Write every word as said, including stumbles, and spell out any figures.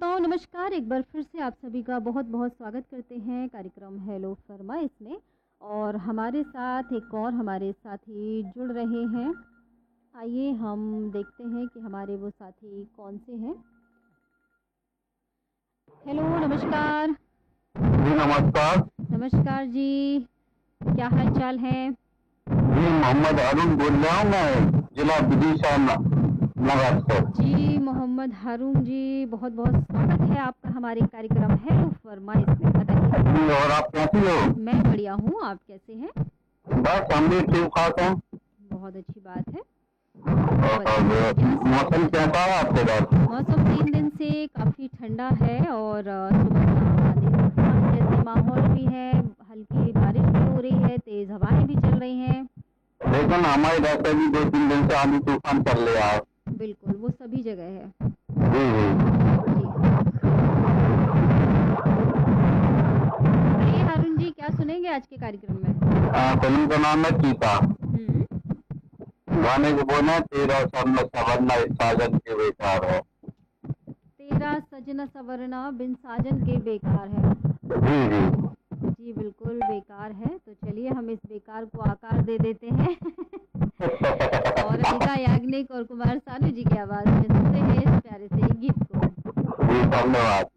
श्रोताओं नमस्कार। एक बार फिर से आप सभी का बहुत-बहुत स्वागत करते हैं कार्यक्रम हेलो फरमाइश में। और हमारे साथ एक और हमारे साथी जुड़ रहे हैं। आइए हम देखते हैं कि हमारे वो साथी कौन से हैं। हेलो नमस्कार। जी नमस्कार। नमस्कार जी, क्या हाल-चाल है? जी मोहम्मद हारून बोल रहा हूँ मैं, जिला विदिशा न नगर से। जी मोहम्मद हारून जी, बहुत-बहुत स्वागत है आपका हमारे कार्यक्रम हेलो फरमाइश में। बताइए। जी और आप कैसी हो? मैं बढ़िया हूँ, आप कैसे हैं? बस हम भी ठीक-ठाक हैं। बहुत अच्छी बात है। और बताइए क्या मौसम समाचार कैसा है आपके पास? मौसम तीन दिन से काफ़ी ठंडा है और सुबह आंधी तूफान जैसे माहौल भी है, हल्की बारिश भी हो रही है, तेज़ हवाएँ भी चल रही हैं। लेकिन हमारे इधर से भी दो तीन दिन से आंधी तूफान चल रहा है। बिल्कुल, वो सभी जगह है। जी, जी। जी हाँ। बताइए हारून जी, क्या सुनेंगे आज के कार्यक्रम में? अ, फिल्म का नाम है चीता। हुँ। गाने को बोले तेरा सवरना सवरना साजन के बेकार है। तेरा सजना संवरना बिन साजन के बेकार है। जी, जी। जी बिल्कुल बेकार है, तो चलिए हम इस बेकार को आकार दे देते हैं। और अनिता याग्निक और कुमार सानू जी की आवाज़ में सुनते हैं इस प्यारे से गीत को। जी धन्यवाद।